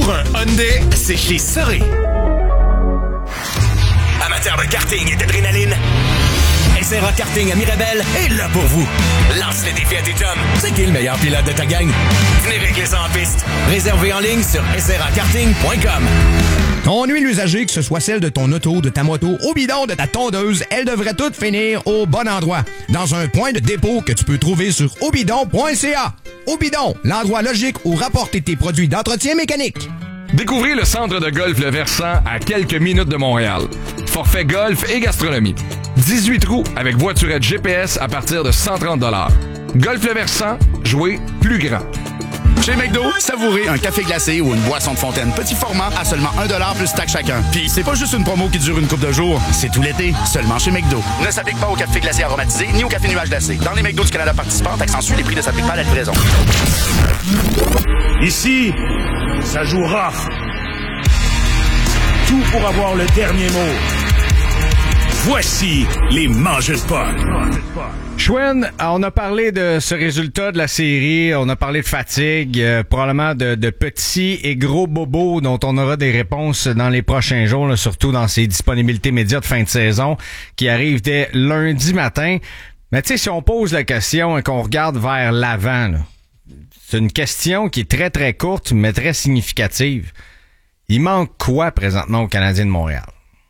Pour un Hyundai, c'est chez Soré. Amateur de karting et d'adrénaline, SRA Karting à Mirabel est là pour vous. Lance le défi à tes chums. C'est qui le meilleur pilote de ta gang? Venez régler ça en piste. Réservez en ligne sur srakarting.com. Ton huile usagée, que ce soit celle de ton auto, de ta moto, au bidon, de ta tondeuse, elle devrait toutes finir au bon endroit. Dans un point de dépôt que tu peux trouver sur obidon.ca. Obidon, l'endroit logique où rapporter tes produits d'entretien mécanique. Découvrez le centre de golf Le Versant à quelques minutes de Montréal. Forfait golf et gastronomie. 18 trous avec voiturette GPS à partir de 130 $. Golf Le Versant, jouez plus grand. Chez McDo, savourez un café glacé ou une boisson de fontaine petit format à seulement 1$ plus taxe chacun. Puis c'est pas juste une promo qui dure une couple de jours, c'est tout l'été, seulement chez McDo. Ne s'applique pas au café glacé aromatisé ni au café nuage glacé. Dans les McDo du Canada participants, taxe en suit, les prix ne s'appliquent pas à la livraison. Ici, ça joue rough. Tout pour avoir le dernier mot. Voici les mangeurs de pot. Chouin, on a parlé de ce résultat de la série, on a parlé de fatigue, probablement de petits et gros bobos dont on aura des réponses dans les prochains jours, là, surtout dans ces disponibilités médias de fin de saison qui arrivent dès lundi matin. Mais tu sais, si on pose la question et qu'on regarde vers l'avant, là, c'est une question qui est très très courte mais très significative. Il manque quoi présentement aux Canadiens de Montréal?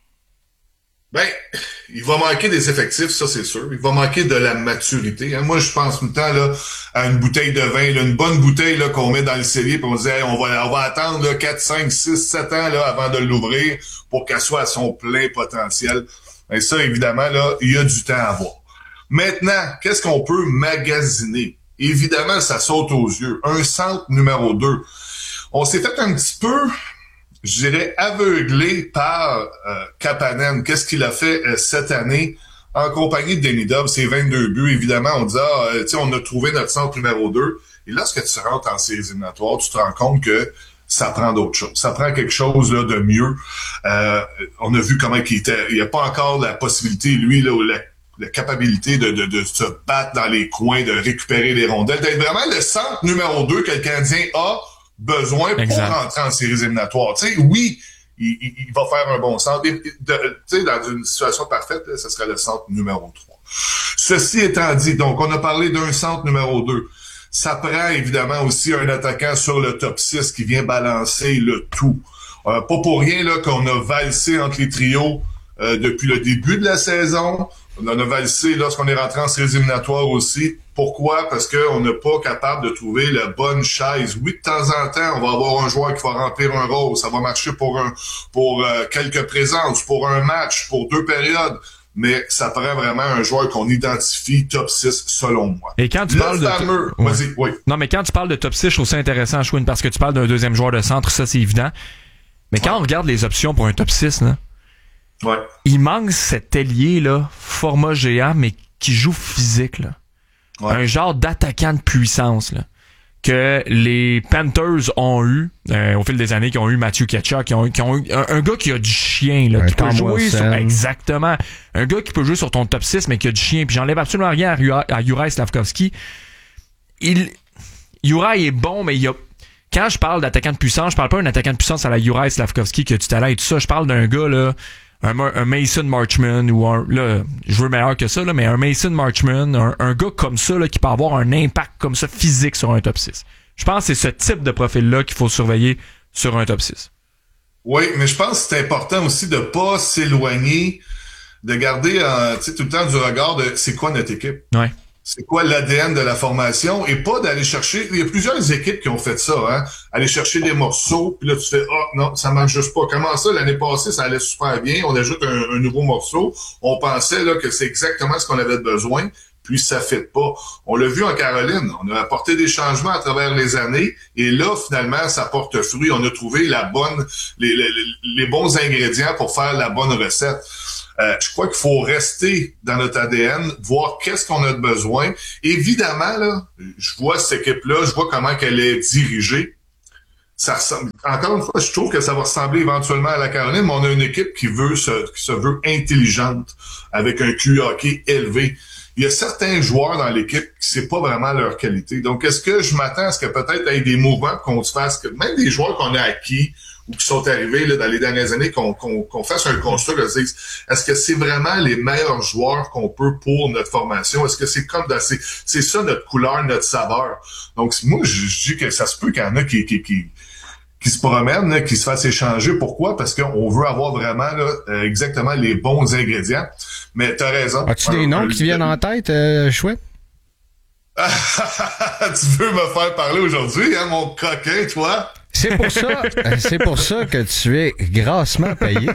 Ben, il va manquer des effectifs, ça c'est sûr. Il va manquer de la maturité. Moi, je pense tout le temps là, à une bouteille de vin, là, une bonne bouteille là, qu'on met dans le cellier, puis on dit hey, on va attendre là, 4, 5, 6, 7 ans là, avant de l'ouvrir pour qu'elle soit à son plein potentiel. Et ça, évidemment, là, il y a du temps à voir. Maintenant, qu'est-ce qu'on peut magasiner? Évidemment, ça saute aux yeux. Un centre numéro 2. On s'est fait un petit peu, je dirais, aveuglé par Kapanen. Qu'est-ce qu'il a fait cette année en compagnie de Denis Dobbs? C'est 22 buts, évidemment. On dit, on a trouvé notre centre numéro 2. Et lorsque tu rentres en séries éliminatoires, tu te rends compte que ça prend d'autres choses. Ça prend quelque chose là de mieux. On a vu comment il n'y a pas encore la possibilité, lui, là, la capacité de se battre dans les coins, de récupérer les rondelles, d'être vraiment le centre numéro 2 que le Canadien a besoin pour rentrer en séries éliminatoires. Tu sais, oui, il va faire un bon centre. Tu sais, dans une situation parfaite, là, ce serait le centre numéro 3. Ceci étant dit, donc, on a parlé d'un centre numéro 2. Ça prend évidemment aussi un attaquant sur le top 6 qui vient balancer le tout. Pas pour rien là qu'on a valsé entre les trios depuis le début de la saison. On en a valsé lorsqu'on est rentré en séries éliminatoires aussi. Pourquoi? Parce qu'on n'est pas capable de trouver la bonne chaise. Oui, de temps en temps, on va avoir un joueur qui va remplir un rôle. Ça va marcher pour quelques présences, pour un match, pour 2 périodes. Mais ça prend vraiment un joueur qu'on identifie top 6 selon moi. Et quand tu parles de oui. Non, mais quand tu parles de top 6, je trouve ça intéressant, Chouin, parce que tu parles d'un deuxième joueur de centre, ça c'est évident. Mais quand on regarde les options pour un top 6, là, il manque cet ailier là, format géant, mais qui joue physique là. Un genre d'attaquant de puissance là, que les Panthers ont eu au fil des années, qui ont eu Matthew Tkachuk, qui ont eu un gars qui a du chien là, qui peut jouer sur, exactement, un gars qui peut jouer sur ton top 6 mais qui a du chien. Puis j'enlève absolument rien à Juraj Slafkovský. Juraj est bon, mais quand je parle d'attaquant de puissance, je parle pas d'un attaquant de puissance à la Juraj Slafkovský qui a du talent et tout ça. Je parle d'un gars là, un Mason Marchman ou là, je veux meilleur que ça là, mais un Mason Marchman, un gars comme ça là qui peut avoir un impact comme ça physique sur un top 6. Je pense que c'est ce type de profil là qu'il faut surveiller sur un top 6. Oui, mais je pense que c'est important aussi de pas s'éloigner, de garder tout le temps du regard de c'est quoi notre équipe. Ouais. C'est quoi l'ADN de la formation et pas d'aller chercher. Il y a plusieurs équipes qui ont fait ça, hein. Aller chercher des morceaux, puis là tu fais non, ça marche juste pas. Comment ça, l'année passée, ça allait super bien. On ajoute un nouveau morceau. On pensait là que c'est exactement ce qu'on avait besoin, puis ça fait pas. On l'a vu en Caroline. On a apporté des changements à travers les années, et là, finalement, ça porte fruit. On a trouvé les bons ingrédients pour faire la bonne recette. Je crois qu'il faut rester dans notre ADN, voir qu'est-ce qu'on a de besoin. Évidemment, là, je vois cette équipe-là, je vois comment qu'elle est dirigée. Ça ressemble, encore une fois, je trouve que ça va ressembler éventuellement à la Caroline, mais on a une équipe qui se veut intelligente, avec un QI hockey élevé. il y a certains joueurs dans l'équipe qui c'est pas vraiment leur qualité. Donc, est-ce que je m'attends à ce que peut-être il y ait des mouvements qu'on se fasse, que même des joueurs qu'on a acquis ou qui sont arrivés là, dans les dernières années, qu'on fasse un constat, là, est-ce que c'est vraiment les meilleurs joueurs qu'on peut pour notre formation? Est-ce que c'est comme c'est ça notre couleur, notre saveur? Donc, moi, je dis que ça se peut qu'il y en a qui se promènent, là, qui se fassent échanger. Pourquoi? Parce qu'on veut avoir vraiment là, exactement les bons ingrédients. Mais t'as raison. As-tu des noms qui te viennent en tête, Chouette? Tu veux me faire parler aujourd'hui, hein, mon coquin, toi? C'est pour ça que tu es grassement payé.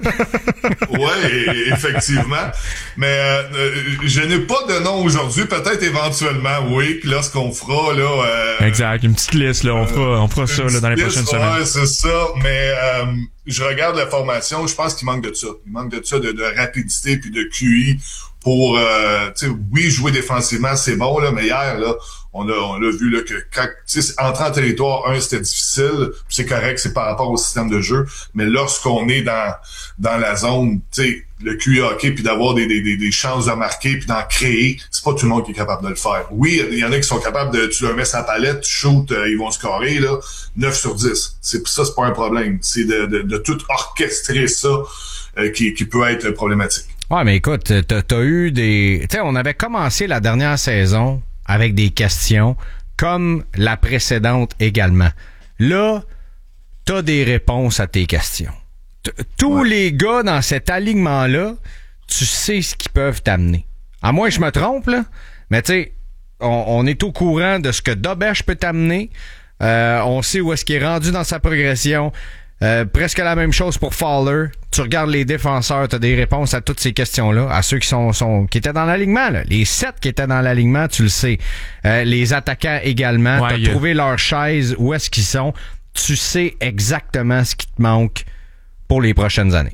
Ouais, effectivement. Mais je n'ai pas de nom aujourd'hui. Peut-être éventuellement, oui, lorsqu'on fera là. Exact, une petite liste là. On fera ça là, dans les prochaines semaines. Ouais, c'est ça. Mais je regarde la formation. Je pense qu'il manque de ça. Il manque de ça, de rapidité puis de QI pour, oui, jouer défensivement, c'est bon là. Mais hier là, on a vu là que quand entrer en territoire, c'était difficile, puis c'est correct, c'est par rapport au système de jeu, mais lorsqu'on est dans la zone, tu sais, le QI hockey, puis d'avoir des chances de marquer, puis d'en créer, c'est pas tout le monde qui est capable de le faire. Oui, il y en a qui sont capables de, tu leur mets sa palette, tu shootes, ils vont scorer là, 9 sur 10. C'est pas un problème. C'est de tout orchestrer ça qui peut être problématique. Ouais, mais écoute, t'as eu des... Tu sais, on avait commencé la dernière saison avec des questions, comme la précédente également. Là, t'as des réponses à tes questions. Tous les gars dans cet alignement-là, tu sais ce qu'ils peuvent t'amener. À moins que je me trompe, là, mais tu sais, on est au courant de ce que Dobesch peut t'amener. On sait où est-ce qu'il est rendu dans sa progression. Presque la même chose pour Fowler. Tu regardes les défenseurs, tu as des réponses à toutes ces questions-là, à ceux qui étaient dans l'alignement. Là. Les 7 qui étaient dans l'alignement, tu le sais. Les attaquants également. Ouais, tu as trouvé leur chaise, où est-ce qu'ils sont. Tu sais exactement ce qui te manque pour les prochaines années.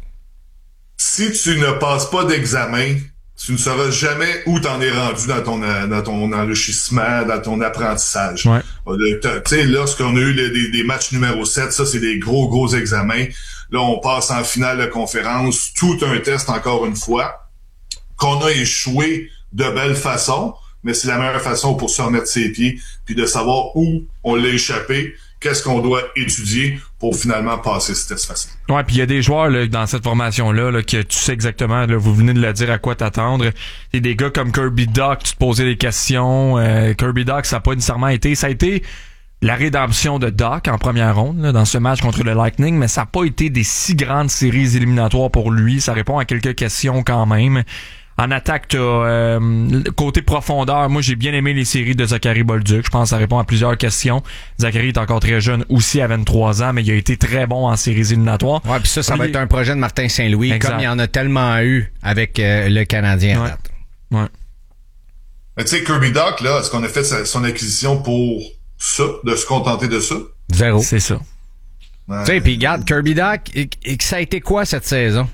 Si tu ne passes pas d'examen, tu ne sauras jamais où t'en es rendu dans ton enrichissement, dans ton apprentissage. Ouais. Tu sais, lorsqu'on a eu des matchs numéro 7, ça, c'est des gros examens. Là, on passe en finale de conférence, tout un test encore une fois, qu'on a échoué de belle façon, mais c'est la meilleure façon pour se remettre ses pieds, puis de savoir où on l'a échappé, qu'est-ce qu'on doit étudier pour finalement passer ce test facile. Ouais, puis il y a des joueurs là, dans cette formation-là là, que tu sais exactement, là, vous venez de le dire à quoi t'attendre. Il y a des gars comme Kirby Dach, tu te posais des questions. Kirby Dach, ça n'a pas nécessairement été... Ça a été la rédemption de Dach en première ronde là, dans ce match contre le Lightning, mais ça n'a pas été des si grandes séries éliminatoires pour lui. Ça répond à quelques questions quand même. En attaque, t'as côté profondeur. Moi, j'ai bien aimé les séries de Zachary Bolduc. Je pense que ça répond à plusieurs questions. Zachary est encore très jeune, aussi à 23 ans, mais il a été très bon en séries éliminatoires. Ouais, puis ça va être un projet de Martin Saint-Louis, exact, comme il y en a tellement eu avec le Canadien. Ouais. Ouais. Mais tu sais, Kirby Dach, là, est-ce qu'on a fait son acquisition pour ça, de se contenter de ça? 0. C'est ça. Tu sais, puis regarde, Kirby Dach, ça a été quoi cette saison?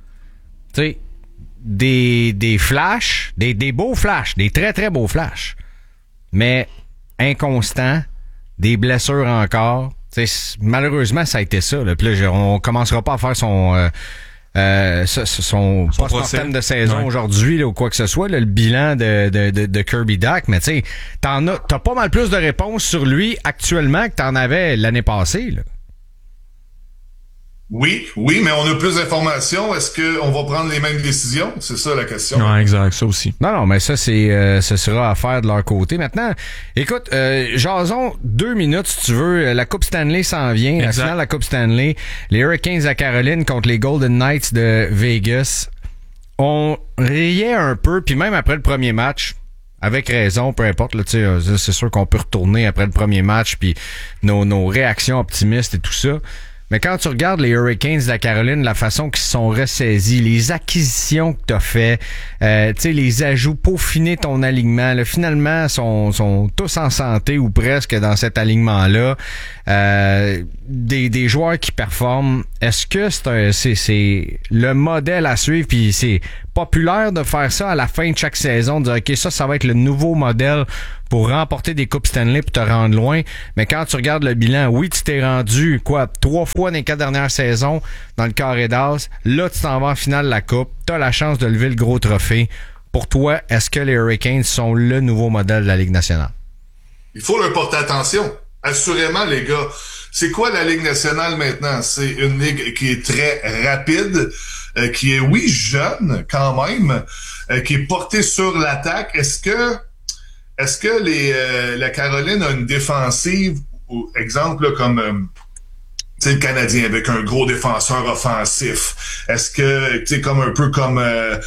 Tu sais, des flashs, des beaux flashs, des très très beaux flashs, mais inconstants, des blessures encore. T'sais, malheureusement, ça a été ça. Là. Puis là, on commencera pas à faire son post-mortem de saison aujourd'hui là, ou quoi que ce soit, là, le bilan de Kirby Dach, mais tu sais, t'as pas mal plus de réponses sur lui actuellement que t'en avais l'année passée. Là. Oui, mais on a plus d'informations. Est-ce qu'on va prendre les mêmes décisions? C'est ça la question. Non, exact, ça aussi. Non, mais ça, ce sera à faire de leur côté. Maintenant, écoute, jason 2 minutes, si tu veux. La Coupe Stanley s'en vient. Exact. La finale de la Coupe Stanley. Les Hurricanes de Caroline contre les Golden Knights de Vegas. On riait un peu, puis même après le premier match, avec raison, peu importe, là, c'est sûr qu'on peut retourner après le premier match, puis nos réactions optimistes et tout ça. Mais quand tu regardes les Hurricanes de la Caroline, la façon qu'ils se sont ressaisis, les acquisitions que tu as fait, les ajouts, peaufiner ton alignement, là, finalement, sont tous en santé ou presque dans cet alignement-là. Des joueurs qui performent. Est-ce que c'est le modèle à suivre, puis c'est populaire de faire ça à la fin de chaque saison, de dire OK, ça va être le nouveau modèle pour remporter des Coupes Stanley pour te rendre loin. Mais quand tu regardes le bilan, oui, tu t'es rendu 3 fois dans les 4 dernières saisons dans le carré d'as. Là, tu t'en vas en finale de la Coupe. Tu as la chance de lever le gros trophée. pour toi, est-ce que les Hurricanes sont le nouveau modèle de la Ligue nationale? Il faut leur porter attention. Assurément, les gars. C'est quoi la Ligue nationale maintenant? C'est une ligue qui est très rapide, qui est, oui, jeune quand même, qui est portée sur l'attaque. Est-ce que la Caroline a une défensive, exemple là, comme le Canadien avec un gros défenseur offensif? Est-ce que comme un peu comme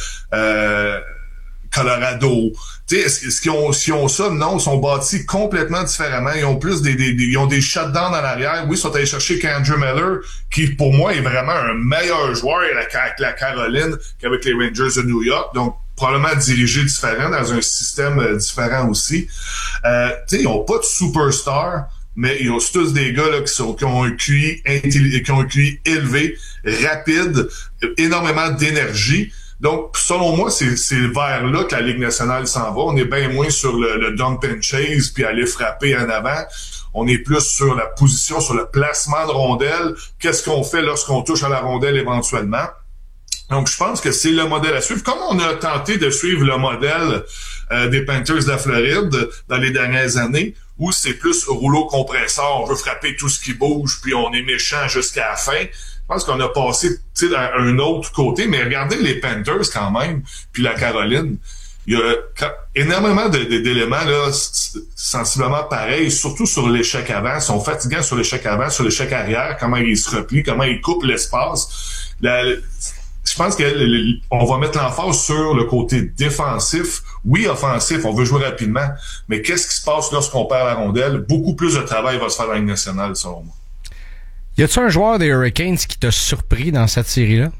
Colorado? Est-ce qu'ils ont ça? Non, ils sont bâtis complètement différemment. Ils ont plus ils ont des shutdowns en arrière. Oui, ils sont allés chercher Andrew Miller, qui pour moi est vraiment un meilleur joueur avec la Caroline qu'avec les Rangers de New York. Donc, probablement dirigé différent dans un système différent aussi. Ils ont pas de superstar, mais ils ont tous des gars là, qui ont un QI élevé, rapide, énormément d'énergie. Donc, selon moi, c'est vers là que la Ligue nationale s'en va. On est bien moins sur le dump and chase puis aller frapper en avant. On est plus sur la position, sur le placement de rondelle. Qu'est-ce qu'on fait lorsqu'on touche à la rondelle éventuellement? Donc, je pense que c'est le modèle à suivre. Comme on a tenté de suivre le modèle des Panthers de la Floride dans les dernières années, où c'est plus rouleau compresseur, on veut frapper tout ce qui bouge, puis on est méchant jusqu'à la fin. Je pense qu'on a passé à un autre côté, mais regardez les Panthers quand même, puis la Caroline. Il y a énormément d'éléments là, sensiblement pareils, surtout sur l'échec avant. Ils sont fatigants sur l'échec avant, sur l'échec arrière, comment ils se replient, comment ils coupent l'espace. Je pense qu'on va mettre l'emphase sur le côté défensif. Oui, offensif, on veut jouer rapidement, mais qu'est-ce qui se passe lorsqu'on perd la rondelle? Beaucoup plus de travail va se faire dans la Ligue nationale, selon moi. Y a-t-il un joueur des Hurricanes qui t'a surpris dans cette série-là?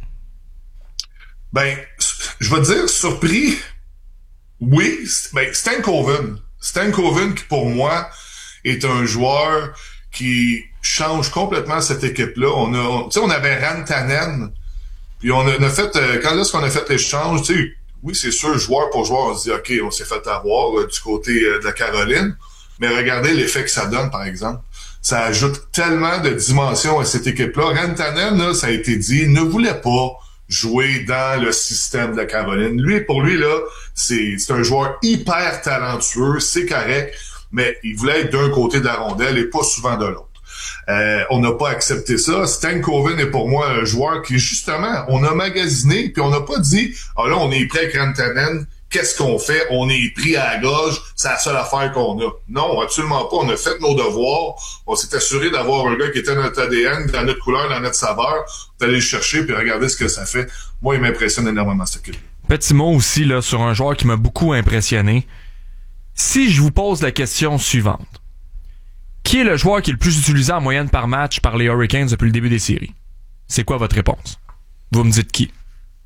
Ben, je vais te dire, surpris, oui, Stan Coven. Stan Coven, qui pour moi est un joueur qui change complètement cette équipe-là. On avait Rantanen, puis on a fait, quand lorsqu'on a fait l'échange, tu sais, oui, c'est sûr, joueur pour joueur, on se dit, OK, on s'est fait avoir du côté de la Caroline, mais regardez l'effet que ça donne, par exemple. Ça ajoute tellement de dimensions à cette équipe-là. Rantanen, là, ça a été dit, ne voulait pas jouer dans le système de la Caroline. Pour lui, là, c'est un joueur hyper talentueux, c'est correct, mais il voulait être d'un côté de la rondelle et pas souvent de l'autre. On n'a pas accepté ça. Stan Coven est pour moi un joueur qui, justement, on a magasiné, puis on n'a pas dit, là, on est prêt avec Rantanen, qu'est-ce qu'on fait? On est pris à la gorge, c'est la seule affaire qu'on a. Non, absolument pas. On a fait nos devoirs. On s'est assuré d'avoir un gars qui était dans notre ADN, dans notre couleur, dans notre saveur. On est allé le chercher puis regarder ce que ça fait. Moi, il m'impressionne énormément, cette équipe. Petit mot aussi là sur un joueur qui m'a beaucoup impressionné. Si je vous pose la question suivante. Qui est le joueur qui est le plus utilisé en moyenne par match par les Hurricanes depuis le début des séries? C'est quoi votre réponse? Vous me dites qui?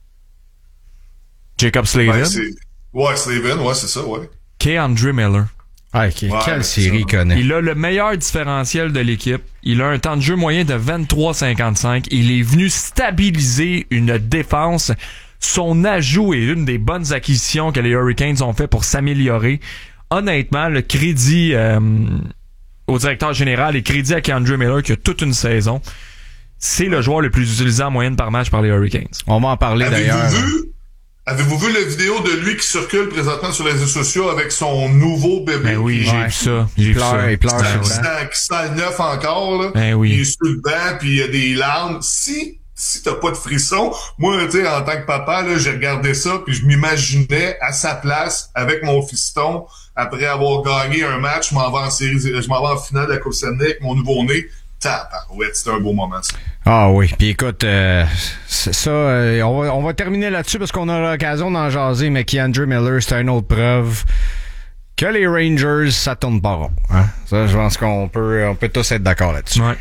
Jacob Slavin? Slavin, c'est ça, ouais. Andrew Miller. Quelle série il connaît. Il a le meilleur différentiel de l'équipe. Il a un temps de jeu moyen de 23,55. Il est venu stabiliser une défense. Son ajout est une des bonnes acquisitions que les Hurricanes ont fait pour s'améliorer. Honnêtement, le crédit au directeur général et crédit à Andrew Miller qui a toute une saison. C'est le joueur le plus utilisé en moyenne par match par les Hurricanes. On va en parler d'ailleurs. Avez-vous vu la vidéo de lui qui circule présentement sur les réseaux sociaux avec son nouveau bébé? Ben oui, j'ai vu ça. Il pleure. Qui sent le neuf encore, là. Ben oui. Il est sur le banc, puis il y a des larmes. Si t'as pas de frisson, moi, tu sais, en tant que papa, là, j'ai regardé ça, puis je m'imaginais à sa place, avec mon fiston, après avoir gagné un match, je m'en vais en finale de la Coupe Stanley avec mon nouveau-né. Tabarouette, c'était un beau moment, ça. Ah oui, puis écoute, on va terminer là-dessus parce qu'on a l'occasion d'en jaser, mais Andrew Miller, c'est une autre preuve que les Rangers, ça tourne pas rond. Hein? Ça, je pense qu'on peut tous être d'accord là-dessus. Ouais.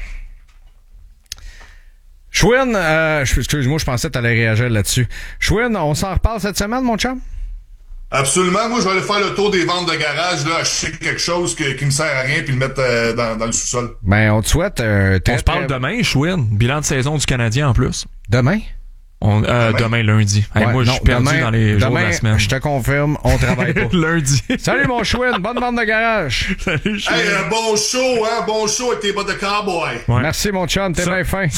Chouine, excuse-moi, je pensais que t'allais réagir là-dessus. Chouine, on s'en reparle cette semaine, mon chum? Absolument. Moi, je vais aller faire le tour des ventes de garage, là, acheter quelque chose qui me sert à rien puis le mettre dans le sous-sol. Ben, on te souhaite on se parle demain, Chouine. Bilan de saison du Canadien en plus. Demain? Demain, lundi. Ouais, moi, je suis perdu dans les jours de la semaine. Je te confirme, on travaille pas. Lundi. Salut, mon Chouine. Bonne vente de garage. Salut, Chouine. Hey, bon show avec tes bottes de cowboy. Ouais. Merci, mon chum. T'es bien fin.